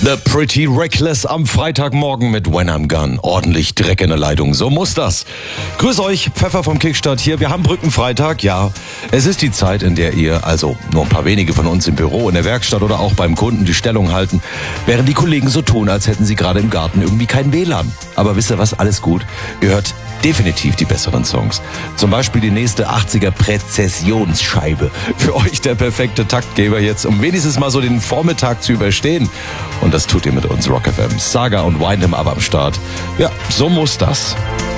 The Pretty Reckless am Freitagmorgen mit When I'm Gone. Ordentlich Dreck in der Leitung, so muss das. Grüß euch, Pfeffer vom Kickstart hier. Wir haben Brückenfreitag, ja. Es ist die Zeit, in der ihr, also nur ein paar wenige von uns im Büro, in der Werkstatt oder auch beim Kunden die Stellung halten, während die Kollegen so tun, als hätten sie gerade im Garten irgendwie kein WLAN. Aber wisst ihr was, alles gut. Ihr hört definitiv die besseren Songs. Zum Beispiel die nächste 80er Präzessionsscheibe. Für euch der perfekte Taktgeber jetzt, um wenigstens mal so den Vormittag zu überstehen. Und das tut ihr mit uns, Rock FM. Saga und Windham aber am Start. Ja, so muss das.